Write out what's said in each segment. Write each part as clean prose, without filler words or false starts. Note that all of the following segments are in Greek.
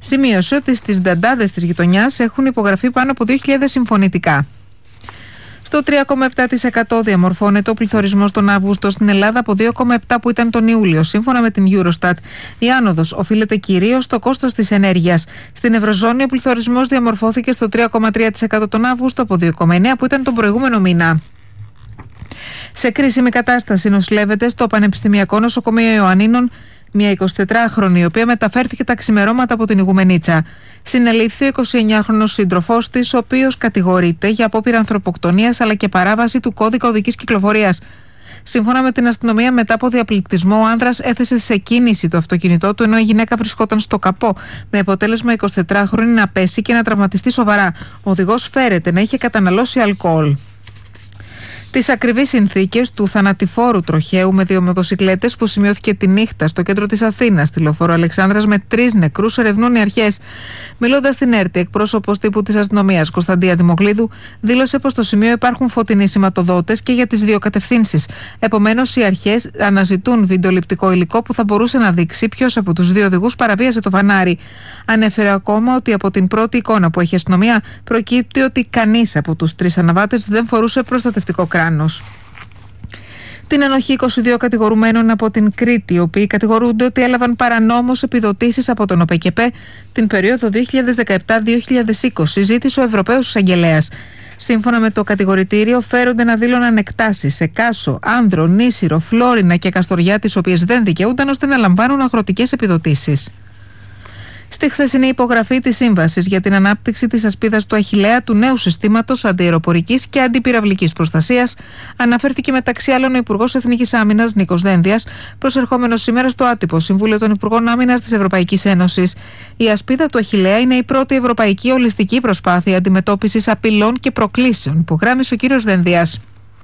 σημείωσε ότι στις νταντάδες της γειτονιάς έχουν υπογραφεί πάνω από 2.000 συμφωνητικά. Στο 3,7% διαμορφώνεται ο πληθωρισμός τον Αύγουστο στην Ελλάδα από 2,7% που ήταν τον Ιούλιο. Σύμφωνα με την Eurostat, η άνοδος οφείλεται κυρίως στο κόστος της ενέργειας. Στην Ευρωζώνη, ο πληθωρισμός διαμορφώθηκε στο 3,3% τον Αύγουστο από 2,9% που ήταν τον προηγούμενο μήνα. Σε κρίσιμη κατάσταση νοσηλεύεται στο Πανεπιστημιακό Νοσοκομείο Ιωαννίνων μια 24χρονη, η οποία μεταφέρθηκε τα ξημερώματα από την Ηγουμενίτσα. Συνελήφθη ο 29χρονος σύντροφός της, ο οποίος κατηγορείται για απόπειρα ανθρωποκτονίας αλλά και παράβαση του κώδικα οδικής κυκλοφορίας. Σύμφωνα με την αστυνομία, μετά από διαπληκτισμό, ο άνδρας έθεσε σε κίνηση το αυτοκίνητό του, ενώ η γυναίκα βρισκόταν στο καπό, με αποτέλεσμα 24χρονη να πέσει και να τραυματιστεί σοβαρά. Ο οδηγός φέρεται να είχε καταναλώσει αλκοόλ. Τις ακριβείς συνθήκες του θανατηφόρου τροχαίου με 2 μοτοσικλέτες που σημειώθηκε τη νύχτα στο κέντρο της Αθήνας, στη λεωφόρο Αλεξάνδρας, με 3 νεκρούς, ερευνούν οι αρχές. Μιλώντας στην ΕΡΤ, εκπρόσωπος τύπου της αστυνομίας Κωνσταντία Δημοκλίδου δήλωσε πως στο σημείο υπάρχουν φωτεινοί σηματοδότες και για τις δύο κατευθύνσεις. Επομένως, οι αρχές αναζητούν βιντεοληπτικό υλικό που θα μπορούσε να δείξει ποιος από τους δύο οδηγούς παραβίασε το φανάρι. Ανέφερε ακόμα ότι από την πρώτη εικόνα που έχει η αστυνομία προκύπτει ότι κανείς από τους 3 αναβάτες δεν φορούσε προστατευτικό κράνος. Την ενοχή 22 κατηγορουμένων από την Κρήτη, οι οποίοι κατηγορούνται ότι έλαβαν παρανόμως επιδοτήσεις από τον ΟΠΕΚΕΠΕ την περίοδο 2017-2020, ζήτησε ο Ευρωπαίος Εισαγγελέας. Σύμφωνα με το κατηγορητήριο, φέρονται να δήλωναν εκτάσεις σε Κάσο, Άνδρο, Νήσυρο, Φλόρινα και Καστοριά, τις οποίες δεν δικαιούνταν, ώστε να λαμβάνουν αγροτικές επιδοτήσεις. Στη χθεσινή υπογραφή της Σύμβασης για την ανάπτυξη της ασπίδας του Αχιλλέα, του νέου συστήματος αντιαεροπορικής και αντιπυραυλικής προστασίας, αναφέρθηκε μεταξύ άλλων ο Υπουργός Εθνικής Άμυνας Νίκος Δένδιας, προσερχόμενος σήμερα στο άτυπο Συμβούλιο των Υπουργών Άμυνας της Ευρωπαϊκής Ένωσης. Η ασπίδα του Αχιλλέα είναι η πρώτη ευρωπαϊκή ολιστική προσπάθεια αντιμετώπισης απειλών και προκλήσεων, υπογράμμισε ο κ. Δένδιας.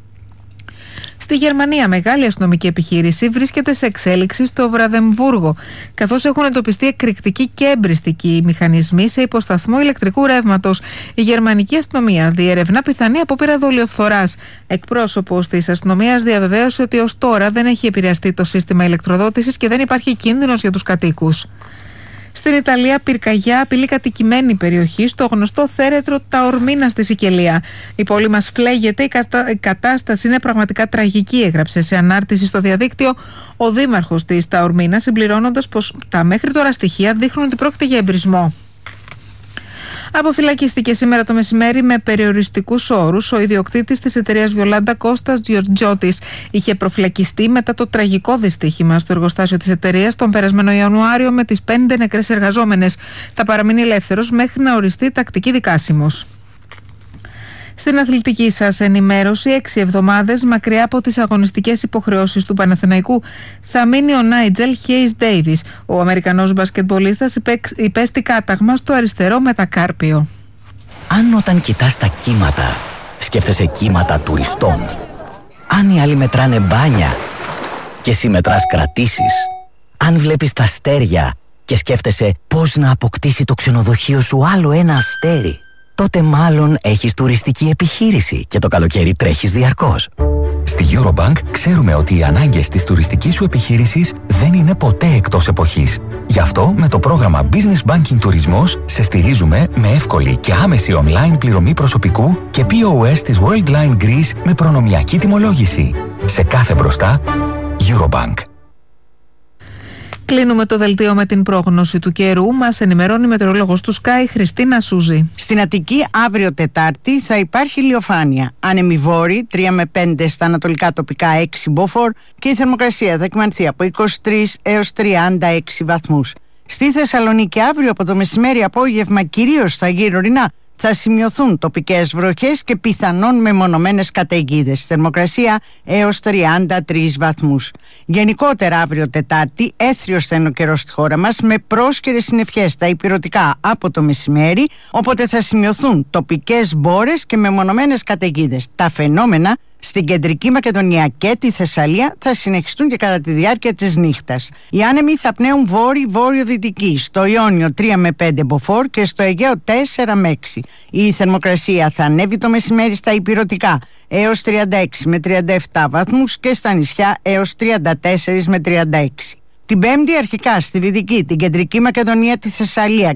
Στη Γερμανία, μεγάλη αστυνομική επιχείρηση βρίσκεται σε εξέλιξη στο Βραδεμβούργο, καθώς έχουν εντοπιστεί εκρηκτικοί και εμπριστικοί μηχανισμοί σε υποσταθμό ηλεκτρικού ρεύματος. Η γερμανική αστυνομία διερευνά πιθανή απόπειρα δολιοφθοράς. Εκπρόσωπος της αστυνομίας διαβεβαίωσε ότι ως τώρα δεν έχει επηρεαστεί το σύστημα ηλεκτροδότησης και δεν υπάρχει κίνδυνος για τους κατοίκους. Στην Ιταλία, πυρκαγιά απειλεί κατοικημένη περιοχή στο γνωστό θέρετρο Ταορμίνα στη Σικελία. Η πόλη μας φλέγεται, η κατάσταση είναι πραγματικά τραγική, έγραψε σε ανάρτηση στο διαδίκτυο ο δήμαρχος της Ταορμίνα, συμπληρώνοντας πως τα μέχρι τώρα στοιχεία δείχνουν ότι πρόκειται για εμπρισμό. Αποφυλακίστηκε σήμερα το μεσημέρι με περιοριστικούς όρους ο ιδιοκτήτης της εταιρείας Βιολάντα Κώστας Τζιορτζιώτης. Είχε προφυλακιστεί μετά το τραγικό δυστύχημα στο εργοστάσιο της εταιρείας τον περασμένο Ιανουάριο με τις 5 νεκρές εργαζόμενες. Θα παραμείνει ελεύθερος μέχρι να οριστεί τακτική δικάσιμος. Στην αθλητική σας ενημέρωση, 6 εβδομάδες μακριά από τις αγωνιστικές υποχρεώσεις του Παναθηναϊκού θα μείνει ο Νάιτζελ Χέις Ντέιβις. Ο Αμερικανός μπασκετμπολίστας υπέστη κάταγμα στο αριστερό μετακάρπιο. Αν όταν κοιτάς τα κύματα, σκέφτεσαι κύματα τουριστών. Αν οι άλλοι μετράνε μπάνια και εσύ μετράς κρατήσεις. Αν βλέπεις τα αστέρια και σκέφτεσαι πώς να αποκτήσει το ξενοδοχείο σου άλλο ένα αστέρι, τότε μάλλον έχεις τουριστική επιχείρηση και το καλοκαίρι τρέχεις διαρκώς. Στη Eurobank ξέρουμε ότι οι ανάγκες της τουριστικής σου επιχείρησης δεν είναι ποτέ εκτός εποχής. Γι' αυτό με το πρόγραμμα Business Banking Τουρισμός σε στηρίζουμε με εύκολη και άμεση online πληρωμή προσωπικού και POS της Worldline Greece με προνομιακή τιμολόγηση. Σε κάθε μπροστά, Eurobank. Κλείνουμε το δελτίο με την πρόγνωση του καιρού. Μας ενημερώνει η μετεωρολόγος του Sky, Χριστίνα Σούζη. Στην Αττική αύριο Τετάρτη θα υπάρχει ηλιοφάνεια. Άνεμοι βόρειοι 3 με 5 στα ανατολικά τοπικά 6 μποφόρ και η θερμοκρασία θα εκμανθεί από 23 έως 36 βαθμούς. Στη Θεσσαλονίκη αύριο από το μεσημέρι απόγευμα κυρίως στα γύρω-ορεινά θα σημειωθούν τοπικές βροχές και πιθανόν μεμονωμένες καταιγίδες. Θερμοκρασία έως 33 βαθμούς. Γενικότερα αύριο Τετάρτη έθριος θα είναι ο καιρός στη χώρα μας με πρόσκαιρες συννεφιές στα ηπειρωτικά από το μεσημέρι, οπότε θα σημειωθούν τοπικές μπόρες και μεμονωμένες καταιγίδες. Τα φαινόμενα στην Κεντρική Μακεδονία και τη Θεσσαλία θα συνεχιστούν και κατά τη διάρκεια της νύχτας. Οι άνεμοι θα πνέουν βόρειο-δυτική, στο Ιόνιο 3 με 5 μποφόρ και στο Αιγαίο 4 με 6. Η θερμοκρασία θα ανέβει το μεσημέρι στα ηπειρωτικά έως 36 με 37 βαθμούς και στα νησιά έως 34 με 36. Την Πέμπτη αρχικά στη Δυτική, την Κεντρική Μακεδονία, τη Θεσσαλία